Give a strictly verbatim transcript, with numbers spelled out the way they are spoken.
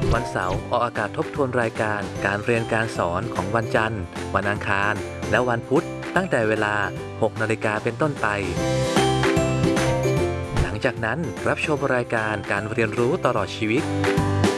วันเสาร์ออกอากาศทบทวนรายการการเรียนการสอนของวันจันทร์วันอังคารและวันพุธตั้งแต่เวลา หกนาฬิกาเป็นต้นไปหลังจากนั้นรับชมรายการการเรียนรู้ตลอดชีวิต